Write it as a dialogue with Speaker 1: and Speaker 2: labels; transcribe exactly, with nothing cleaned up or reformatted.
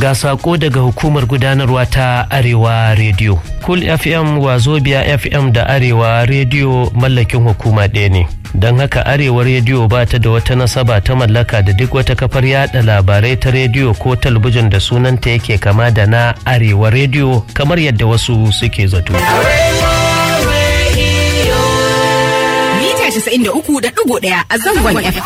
Speaker 1: Ga sako daga hukumar gudanarwa ta Arewa Radio. Cool F M, Wazobia F M da Arewa Radio mallakin hukuma ɗaya ne. Don haka Arewa Radio ba ta da wata nasaba ta mallaka da duk wata kafar yada labarai ta rediyo ko talabijin da sunanta yake kama da na Arewa Radio kamar yadda wasu suke zato.
Speaker 2: Mita casa'in da uku da ɗigo ɗaya a zangon F M.